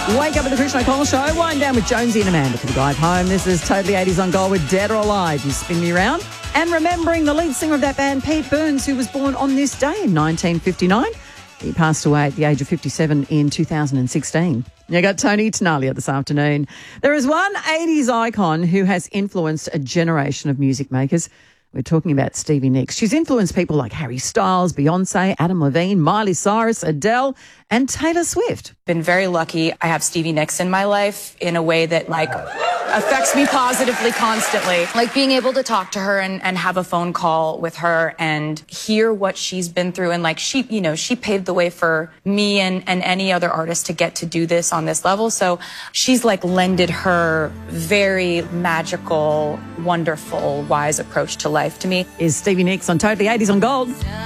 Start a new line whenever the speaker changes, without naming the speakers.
Wake up with the Krishna Cole Show. Wind down with Jonesy and Amanda for the drive home. This is Totally 80s on Gold with Dead or Alive. You spin me around. And remembering the lead singer of that band, Pete Burns, who was born on this day in 1959. He passed away at the age of 57 in 2016. You got Tony Tenalia this afternoon. There is one 80s icon who has influenced a generation of music makers. We're talking about Stevie Nicks. She's influenced people like Harry Styles, Beyonce, Adam Levine, Miley Cyrus, Adele, and Taylor Swift.
Been very lucky. I have Stevie Nicks in my life in a way that affects me positively constantly. Like being able to talk to her and have a phone call with her and hear what she's been through. And she paved the way for me and any other artist to get to do this on this level. So she's lended her very magical, wonderful, wise approach to life to me.
Is Stevie Nicks on Totally 80s on Gold.